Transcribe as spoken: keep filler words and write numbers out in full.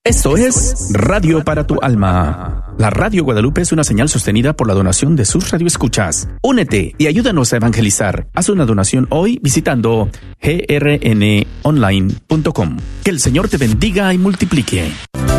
Esto es Radio para tu Alma. La Radio Guadalupe es una señal sostenida por la donación de sus radioescuchas. Únete y ayúdanos a evangelizar. Haz una donación hoy visitando g r n online punto com. Que el Señor te bendiga y multiplique.